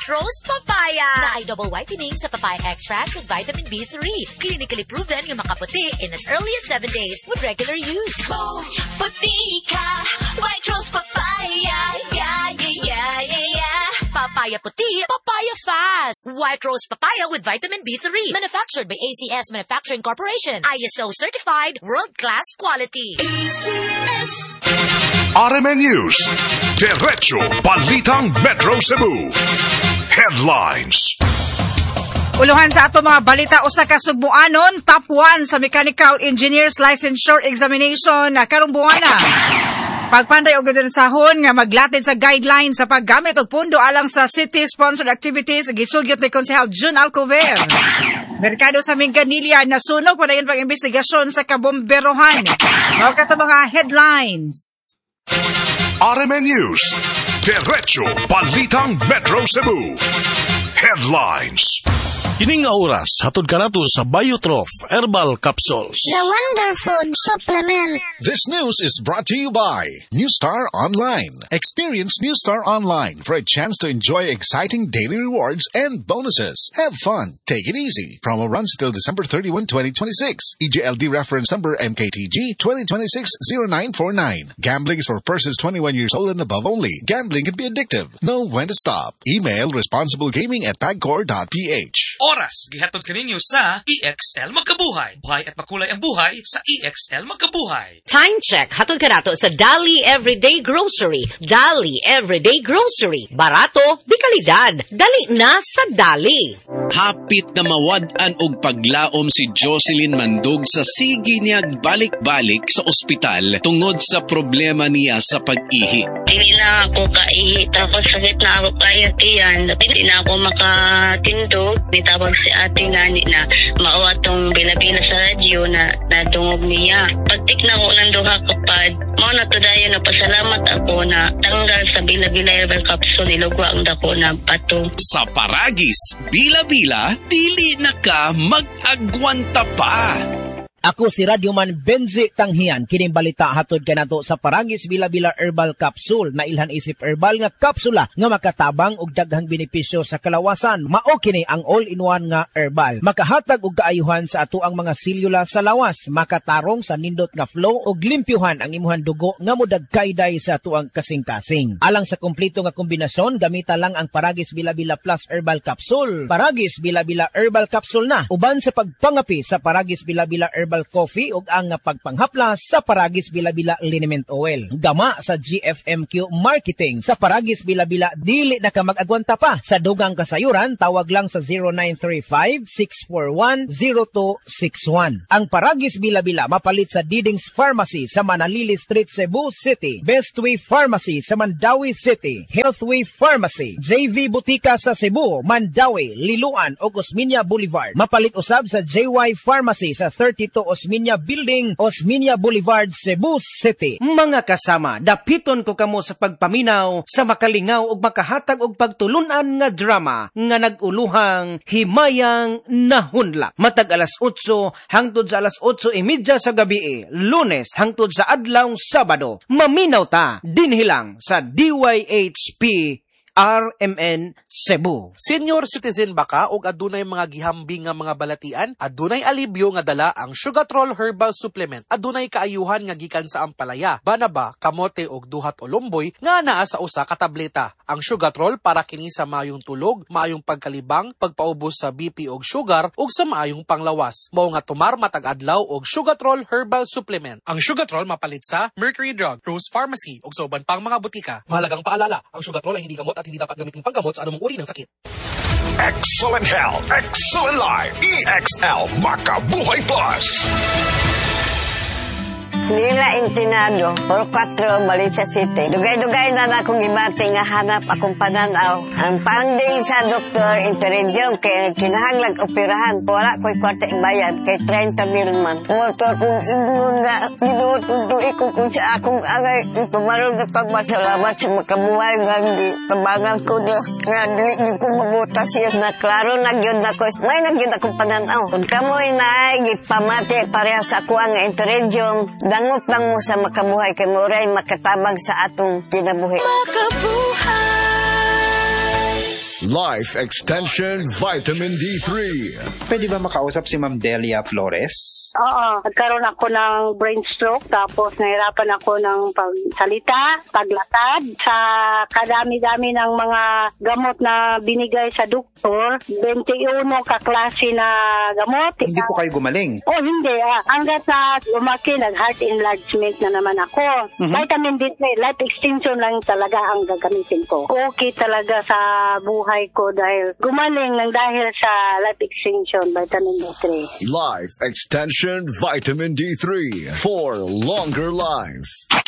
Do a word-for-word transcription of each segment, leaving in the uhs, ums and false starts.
White Rose Papaya na ay double whitening sa papaya extract with vitamin B three. Clinically proven yung makaputi in as early as seven days with regular use. Oh, puti ka, White Rose Papaya. Yeah, yeah, yeah, yeah, yeah. Papaya puti, papaya fast. White Rose Papaya with vitamin B three. Manufactured by A C S Manufacturing Corporation. I S O certified, world-class quality. A C S. R M N News. Diretso Balitang Metro Cebu. Headlines. Uluhan sa ato mga balita, usa ka Sugbuanon top one sa Mechanical Engineers Licensure Examination karong buwana. Pagpanday og sahon nga maglatid sa guidelines sa paggamit og pundo alang sa city-sponsored activities gisugyot ni Konsehal June Alcover. Merkado sa Minganilla nasunog pa dayon pag-imbestigasyon sa kabomberohan. Mao kato mga headlines. R M N News. Diretso Balitang Metro Cebu. Headlines. Kining nga oras, hatod ka nato sa Biotrof Herbal Capsules. The Wonder Food Supplement. This news is brought to you by Newstar Online. Experience Newstar Online for a chance to enjoy exciting daily rewards and bonuses. Have fun. Take it easy. Promo runs until December thirty-first, twenty twenty-six. E J L D reference number M K T G twenty twenty-six oh nine four nine. Gambling is for persons twenty-one years old and above only. Gambling can be addictive. Know when to stop. Email responsiblegaming at pagcor dot p h. Oras, gihatod kaninyo sa E X L Magkabuhay. Buhay at makulay ang buhay sa E X L Magkabuhay. Time check, hatod ka nato sa Dali Everyday Grocery. Dali Everyday Grocery. Barato, di kalidad. Dali na sa Dali. Hapit na mawad-an og paglaom si Jocelyn Mandog sa sige niyag balik-balik sa ospital tungod sa problema niya sa pag-ihi. Hindi na ako kaihi, tapos sakit na ako kaya tiyan. Hindi na ako makatindog. Nitawag si ate ngani na maawa tong bila-bila sa radyo na nadungog niya. Pagtik na ko ng duha kapad, mao na to dayon na pasalamat ako na tanggal sa bila-bila herbal capsule nilugwa ang dako na bato. Sa Paragis, bila-bila, dili na ka mag-agwanta pa. Ako si Radyoman Benji Tanghian, kining balita hatod kanato sa Paragis Bila-Bila Herbal Capsule na ilhan isip herbal nga kapsula nga makatabang og daghang benepisyo sa kalawasan. Mao kini ang all-in-one nga herbal. Makahatag og kaayuhan sa ato ang mga selula sa lawas, makatarong sa nindot nga flow og limpyuhan ang imuhang dugo nga modagkayday sa ato ang kasing-kasing. Alang sa kompleto nga kombinasyon, gamita lang ang Paragis Bila-Bila Plus Herbal Capsule. Paragis Bila-Bila Herbal Capsule na uban sa pagpangapi sa Paragis Bila-Bila Herbal Coffee ug ang pagpanghapla sa Paragis Bila-Bila Liniment Oil. Gama sa G F M Q Marketing sa Paragis Bila-Bila dili na ka mag-agwanta pa. Sa dugang kasayuran, tawag lang sa zero nine three five, six four one, zero two six one. Ang Paragis Bila-Bila mapalit sa Diding's Pharmacy sa Manalili Street, Cebu City, Bestway Pharmacy sa Mandawi City, Healthway Pharmacy, J V Butika sa Cebu, Mandawi, Liloan ug Osmeña Boulevard. Mapalit usab sa J Y Pharmacy sa thirty-two Osmeña Building, Osmeña Boulevard, Cebu City. Mga kasama, dapiton ko kamo sa pagpaminaw, sa makalingaw ug makahatag og pagtulunan nga drama nga naguluhang Himayang Nahunlak. Matag alas otso hangtod sa alas otso e media sa gabi, Lunes hangtod sa adlaw Sabado. Maminaw ta dinhilang sa D Y H P R M N Cebu. Senior citizen ba ka o adunay mga gihambing nga mga balatian? Adunay alibyo nga dala ang Sugatrol Herbal Supplement. Adunay kaayuhan nga gikan sa ampalaya, banaba, kamote og duhat o lumboy nga naa sa usa ka tableta. Ang Sugatrol para kini sa maayong tulog, maayong pagkalibang, pagpaubos sa B P og sugar ug sa maayong panglawas. Mao nga tumar matag adlaw og Sugatrol Herbal Supplement. Ang Sugatrol mapalit sa Mercury Drug, Rose Pharmacy ug sa uban pang mga butika. Mahalagang paalala, ang Sugatrol ay hindi gamot at hindi dapat gamitin panggamot sa anumang uri ng sakit. Excellent health, excellent life. E X L Makabuhay Plus. Nila Intinado, Puro Cuatro, Valencia City. Dugay-dugay na na akong ibati nga hanap akong pananaw. Ang funding sa doktor Interregion kay kinahanglag operahan. Wala ko'y kwarte bayad kay thirty mil man. Motor kong ingon nga ginutundo ko kung sa akong agay ipamarong na pagmasalamat sa makabuhay nga hindi tabangan ko na nga dili ko mabuta siya na klaro na gyud na ko. May nagyud akong pananaw. Kung kamoy na gipamati pareha sa ako nga Interregion, dangop lang mo sa makabuhay kay moray makatabang sa atong kinabuhi. Makabuhay. Life Extension Vitamin D three. Pwede ba makausap si Ma'am Delia Flores? Oo, nagkaroon ako ng brain stroke tapos nahirapan ako ng pagsalita, paglatad. Sa kadami-dami ng mga gamot na binigay sa doktor, twenty-one kaklase na gamot. Hindi po kayo gumaling? Oh, hindi. Ah. Hanggat na lumaki, nag-heart enlargement na naman ako. Mm-hmm. Vitamin D three, life extension lang talaga ang gagamitin ko. Okay talaga sa buhay ko dahil gumaling ng dahil sa life extension, vitamin D three. Life Extension Vitamin D three for longer life.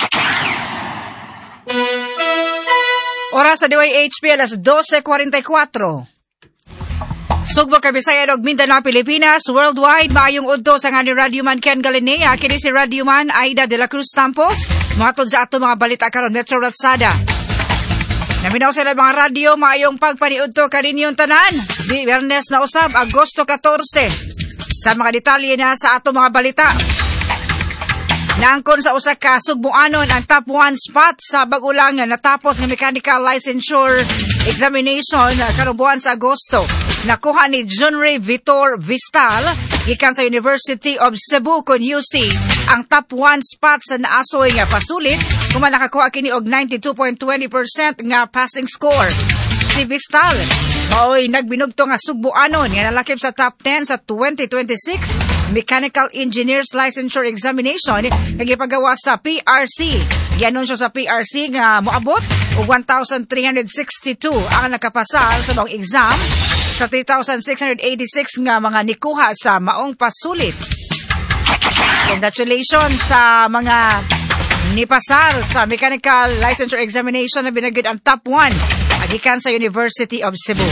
Oras sa D Y H P alas twelve forty-four. Sugbo Kabisayan og Mindanao, Pilipinas, worldwide, maayong udto sa nga ni Radio Man Ken Galinea, kini si Radio Man Aida de la Cruz Tampos, matod sa ato mga balita karon Metro Ratsada. Naminaw sila mga radio, maayong pagpaniudto kaninyong tanan, di Biyernes na usab, Agosto fourteen. Sa mga detalye na sa ato mga balita, naangkon sa usa ka sugbuanon ang top one spot sa bagulang natapos ng mechanical licensure examination karubuan sa Agosto. Nakuha ni Junri Vitor Vistal gikan sa University of Cebu kun U C ang top one spot sa naasoy nga pasulit kuma nakakuha kini og ninety-two point two zero percent nga passing score. Si Vistal maoy nagbinugto nga sugbuanon nga nalakip sa top ten sa twenty twenty-six Mechanical Engineers Licensure Examination nga gipagawa sa P R C. Gianunsyo sa P R C nga moabot og one thousand three hundred sixty-two ang nakapasal sa mga exam sa three thousand six hundred eighty-six nga mga nikuha sa maong pasulit. Congratulations sa mga nipasal sa Mechanical Licensure Examination na binagid ang top one agikan sa University of Cebu.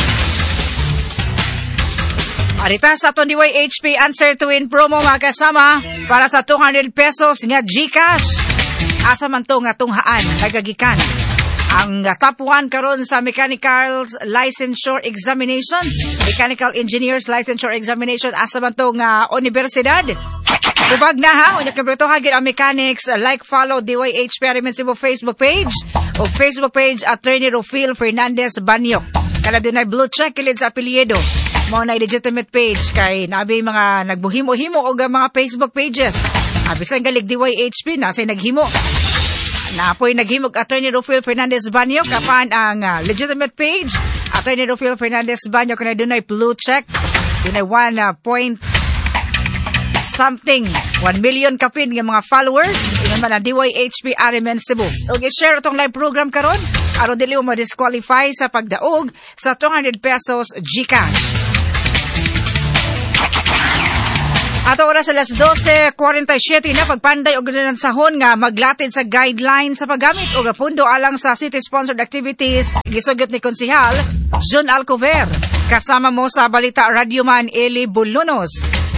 Arita sa atong D Y H P Answer to Win promo mga kasama para sa two hundred pesos nga GCash. Asa man to nga tunghaan nagagikan. Ang top one karon sa Mechanical Licensure Examination, Mechanical Engineers Licensure Examination, asa man to nga universidad. Ubag na ha, unya kabrito hagit ang mechanics, like follow D Y H P Arimen Cebu Facebook page o Facebook page Attorney Rufil Fernandez Banyok. Kada dunay blue check kilid sa apelyido. Mao na legitimate page kay nabi mga nagbuhimo-himo og mga Facebook pages. Abisan galig D Y H P na say naghimo. Napoy naghimog Attorney Rufil Fernandez Banyok kapan ang uh, legitimate page Attorney Rufil Fernandez Banyok na dunay blue check. Dunay one uh, point something, one million kapin nga mga followers. Ingon man ang D Y H P Arimen Cebu. Og i-share itong live program karon aron dili mo ma-disqualify sa pagdaog sa two hundred pesos GCash. Ato oras alas twelve forty-seven na pagpanday og sahon nga maglatid sa guidelines sa paggamit og pundo alang sa city-sponsored activities. Gisugot ni Konsehal John Alcover. Kasama mo sa Balita Radio Man Eli Bulunos.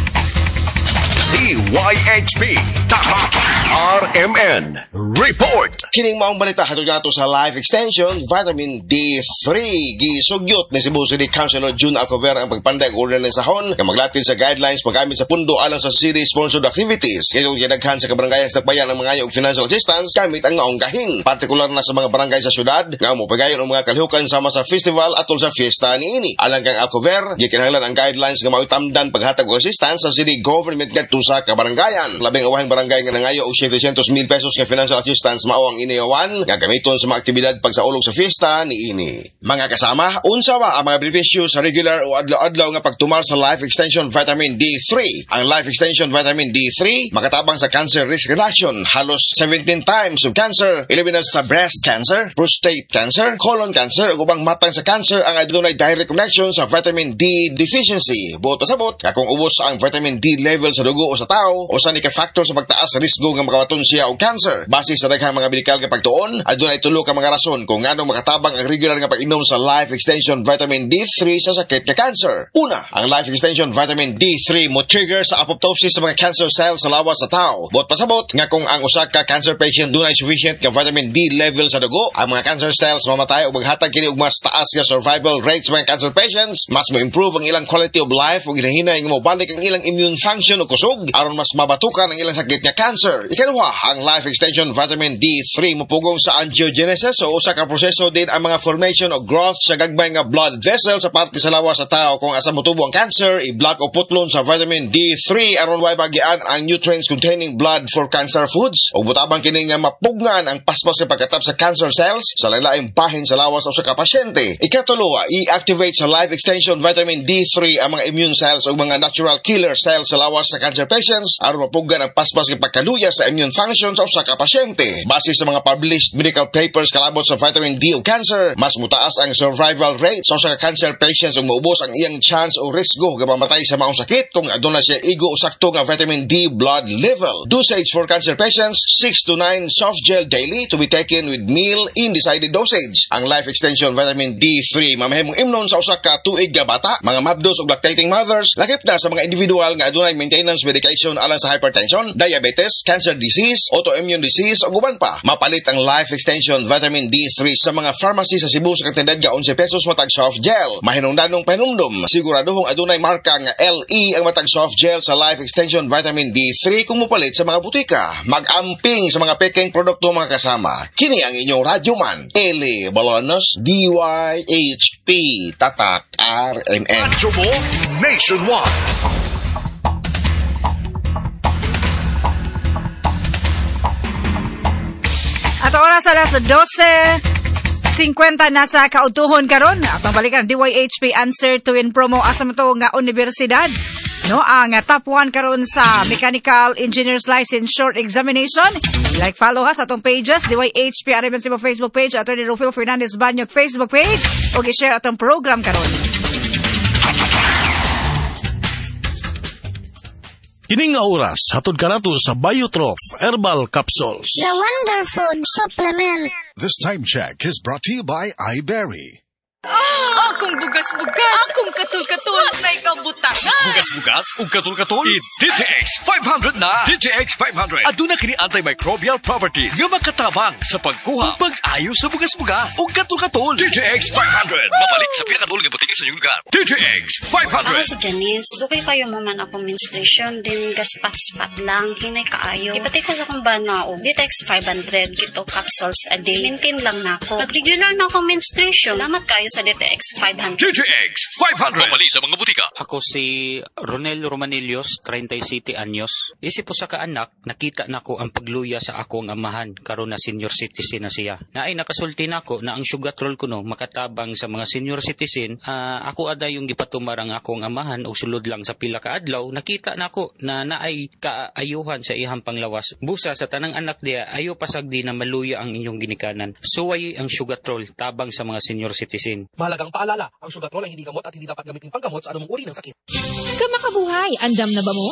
D Y H P Tapak R M N Report. Kining maong balita hatod nato sa Life Extension Vitamin D three. Gisugyot ni Cebu City Councilor June Alcover ang pagpanday og order ng sahon nga maglatid sa guidelines paggamit sa pundo alang sa city-sponsored activities. Kayong ginaghan sa kabarangayan sa Takbayan ang mga og financial assistance gamit ang maong gahing. Partikular na sa mga barangay sa syudad nga mopagayon ang mga kalihukan sama sa festival atol sa fiesta niini. Alang kang Alcover, gikinahanglan ang guidelines nga mautamdan paghatag og assistance sa city government ngadto sa kabarangayan. Labing awahing barangay nga nangayo og seven hundred mil pesos nga financial assistance mao ang iniawan nga gamiton sa mga aktibidad pagsaulog sa fiesta niini. Mga kasama, unsa ba ang mga benepisyo sa regular o adlaw-adlaw nga pagtumal sa Life Extension Vitamin D three? Ang Life Extension Vitamin D three makatabang sa cancer risk reduction, halos seventeen times of cancer, ilabi na sa breast cancer, prostate cancer, colon cancer ug ubang matang sa cancer ang adunay direct connection sa vitamin D deficiency. Buot pasabot nga kung ubos ang vitamin D level sa dugo o sa tao o sa ni ka factor sa pagtaas sa risgo nga makawaton siya og cancer. Base sa daghang mga medikal nga pagtuon, adunay tulo ka mga rason kung ngano makatabang ang regular nga pag-inom sa Life Extension Vitamin D three sa sakit nga cancer. Una, ang Life Extension Vitamin D three mo trigger sa apoptosis sa mga cancer cells sa lawas sa tao. Buot pasabot nga kung ang usa ka cancer patient dunay sufficient nga vitamin D level sa dugo, ang mga cancer cells mamatay ug maghatag kini og mas taas nga survival rates sa mga cancer patients, mas mo improve ang ilang quality of life ug hinahinay nga mobalik ang ilang immune function o kusog aron mas mabatukan ang ilang sakit nga cancer. Ikaduha, ang Life Extension Vitamin D three mupugong sa angiogenesis o usa ka proseso din ang mga formation o growth sa gagmay nga blood vessel sa parte sa lawas sa tao. Kung asa motubo ang cancer, i-block o putlon sa vitamin D three aron way bagian ang nutrients containing blood for cancer foods. O butabang kini nga mapugngan ang paspas sa pagkatap sa cancer cells sa lain-laing bahin sa lawas sa usa ka pasyente. Ikatulo, i-activate sa Life Extension Vitamin D three ang mga immune cells o mga natural killer cells sa lawas sa cancer patients aron mapuggan ang paspas sa pagkaluya sa immune function sa usa ka pasyente. Base sa mga published medical papers kalabot sa vitamin D o cancer, mas mutaas ang survival rate sa usa ka cancer patients ug maubos ang iyang chance o risgo nga mamatay sa maong sakit kung aduna siya igo o sakto nga vitamin D blood level. Dosage for cancer patients, six to nine soft gel daily to be taken with meal in decided dosage. Ang Life Extension Vitamin D three mamahimong imnon sa usa ka tuig nga bata, mga mabdos ug lactating mothers, lakip na sa mga individual nga adunay maintenance medication alang sa hypertension, diabetes, cancer disease, autoimmune disease o guban pa. Mapalit ang Life Extension Vitamin D three sa mga pharmacy sa Cebu sa kantidad nga eleven pesos matag soft gel. Mahinungdanong panumdum, siguraduhong adunay marka nga L E ang matag soft gel sa Life Extension Vitamin D three kung mupalit sa mga butika. Mag-amping sa mga peking produkto mga kasama. Kini ang inyong radyoman, Eli Balonos, D Y H P, Tatak, R M N. Radyo mo, Nationwide. At oras alas twelve fifty nasa kautuhon karon. Atong balikan D Y H P answer to in promo asa to nga universidad. No, ang uh, top one karon sa Mechanical Engineers License Short Examination. Like follow us atong pages D Y H P R M N Facebook page, Attorney Rufil Fernandez Banyog Facebook page ug i-share atong program karon. Kining nga oras hatod kanato sa Biotrof Herbal Capsules. The Wonder Food Supplement. This time check is brought to you by iBerry. Ah, akong bugas-bugas, akong katul-katul, na ikabutangan. Bugas-bugas ug katul-katul. I-D T X five hundred na. D T X five hundred. Aduna kini antimicrobial properties nga makatabang sa pagkuha ug pag-ayo sa bugas-bugas ug katul-katul. D T X five hundred. Mabalik sa pinakadulog nga butika sa inyong lugar. D T X five hundred. Ako si Janice. Dugay kayo maman akong menstruation din gaspat-spat lang hinay kaayo. Ipati ko sa akong banaog. D T X five hundred kito capsules a day. Maintain lang nako. Nag-regular na akong menstruation. Salamat kayo sa D T X five hundred. D T X five hundred. Mabalik sa mga butika. Ako si Ronel Romanillos, thirty anyos. Isip po sa kaanak, nakita na ko ang pagluya sa akong amahan karon na senior citizen na siya. Naay nakasulti na ko na ang sugatrol ko no makatabang sa mga senior citizen. Uh, ako ada yung gipatumar ang akong amahan o sulod lang sa pila ka adlaw. Nakita na ko na naay kaayuhan sa ihang panglawas. Busa sa tanang anak diya, ayo pasagdi na maluya ang inyong ginikanan. Suway ang sugatrol tabang sa mga senior citizen. Mahalagang paalala, ang sugatrol ay hindi gamot at hindi dapat gamitin panggamot sa anumang uri ng sakit. Kamakabuhay, andam na ba mo?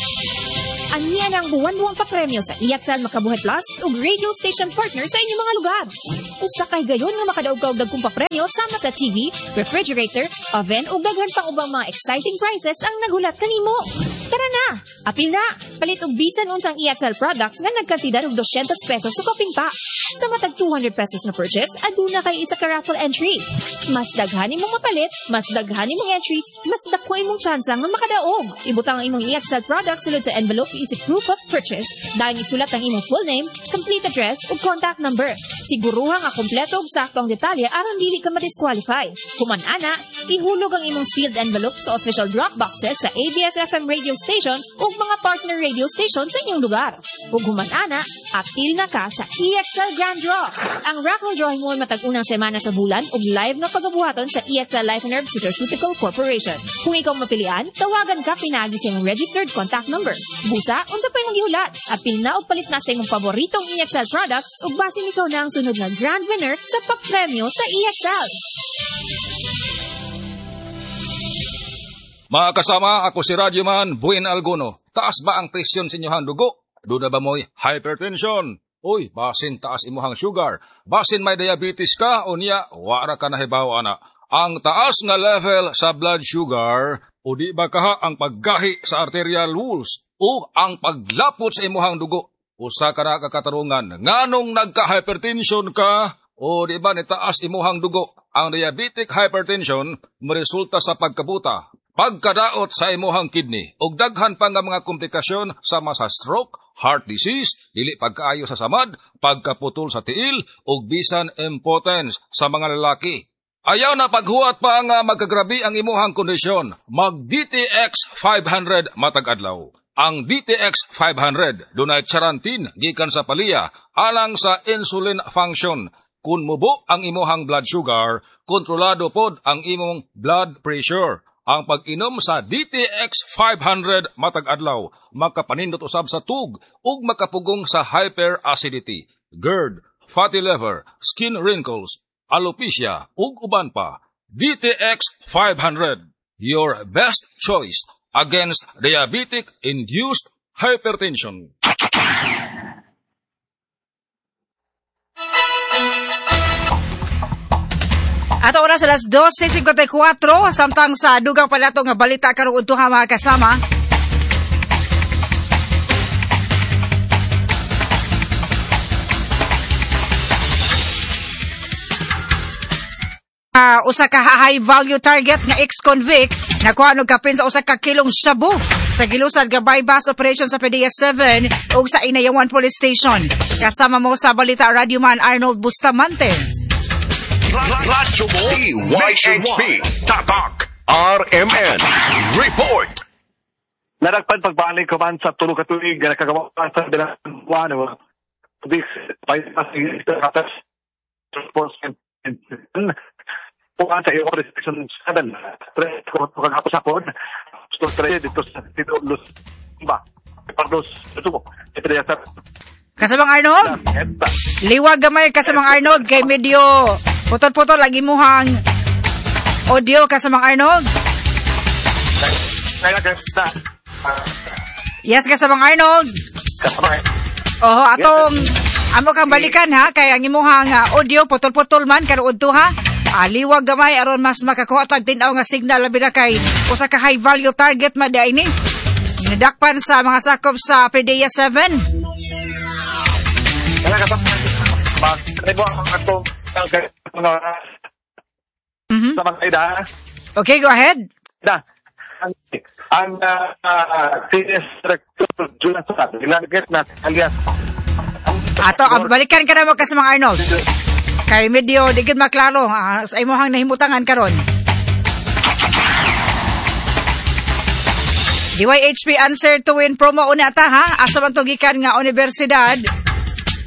Anya ng buwan-buwang papremyo sa I X L Makabuhay Plus ug radio station partner sa inyong mga lugar. Usa kay gayon nga makadaog-og dagkong papremyo sama sa T V, refrigerator, oven ug daghan pang ubang mga exciting prizes ang nagulat kanimo. Tara na, apil na, palit og bisan unsang I X L products nga nagkantidad og two hundred pesos sa koping pa. Sa matag two hundred pesos na purchase, aduna kay isa ka raffle entry. Mas daghan imong mapalit, mas daghan imong entries, mas dako imong tsansa nga makadaog. Ibutang ang imong I X L products sulod sa envelope isip proof of purchase, dahil isulat ang imong full name, complete address ug contact number. Siguruha nga kompleto ug sakto ang detalye aron dili ka ma-disqualify. Human ana, ihulog ang imong sealed envelope sa official drop boxes sa A B S F M radio station ug mga partner radio station sa inyong lugar. Ug human ana, apil na ka sa I X L Grand Draw. Ang raffle drawing mo matag unang semana sa bulan ug live na pagabuhaton sa I X L Life and Herb Pharmaceutical Corporation. Kung ikaw mapilian, tawagan ka pinagi sa iyong registered contact number. Busa, unsa pa imong gihulat? Apil na og palit na sa imong paboritong I X L products ug basin ikaw na ang sunod na grand winner sa papremyo sa I X L. Mga kasama, ako si Radyoman Buin Alguno. Taas ba ang presyon sa inyong dugo? Duda ba mo'y hypertension? Uy, basin taas imuhang sugar. Basin may diabetes ka o niya, wara ka nahibaw ana. Ang taas nga level sa blood sugar o di ba kaha ang paggahi sa arterial walls o ang paglapot sa imuhang dugo. Usa ka na kakatarungan, nganong nagka-hypertension ka o di ba nitaas imuhang dugo. Ang diabetic hypertension maresulta sa pagkabuta, pagkadaot sa imuhang kidney ug daghan pa nga mga komplikasyon sama sa stroke heart disease, dili pagkaayo sa samad, pagkaputol sa tiil, ug bisan impotence sa mga lalaki. Ayaw na paghuwat pa nga magkagrabi ang imuhang kondisyon. Mag-D T X five hundred matag adlaw. Ang D T X five hundred dunay charantin gikan sa palya alang sa insulin function. Kun mubo ang imuhang blood sugar, kontrolado pod ang imong blood pressure. Ang pag-inom sa D T X five hundred matag adlaw makapanindot usab sa tug ug makapugong sa hyperacidity, GERD, fatty liver, skin wrinkles, alopecia ug uban pa. D T X five hundred, your best choice against diabetic-induced hypertension. Ato oras alas twelve fifty-four, samtang sa dugang pa nato nga balita karong udtuha mga kasama. Uh, usa ka high value target nga ex-convict nakuha og kapin sa usa ka kilong shabu sa gilusad nga bypass operation sa P D S seven ug sa Inayawan Police Station. Kasama mo sa balita Radio Man Arnold Bustamante. Radyo mo D Y H P Tatak R M N Report. Naragpan pagbalik ko man sa tulo ka tuig na kagawa sa bilang ano this bypass operation puan sa iyo restriction seven tres ko kagapos ako sto tres dito sa dito los ba pardos ito ito ya sa Kasamang Arnold liwag gamay Kasamang Arnold kay medyo putol-putol lagi muhang audio Kasamang Arnold. Yes Kasamang Arnold. Oh atong amo kang balikan ha kay ang imuhang audio putol-putol man karon udto ha. Aliwag gamay aron mas makakuha tag tin-aw nga signal labi na kay usa ka high value target maday ni. Nidakpan sa mga sakop sa P D S seven. Mm-hmm. Sa mga ida. Okay, go ahead. Da. Ang ang uh, P D S director Julian Sabat, ginagit na alias. Ato, balikan ka na mo kasi mga Arnold. Kay medyo digid maklaro ha, sa imohang nahimutangan karon. D Y H P answer to win promo una ta ha, asa man to gikan nga universidad